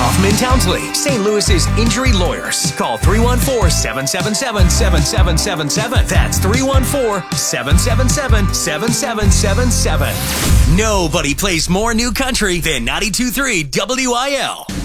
Hoffman Townsley, St. Louis's injury lawyers. Call 314-777-7777. That's 314-777-7777. Nobody plays more new country than 92.3 WIL.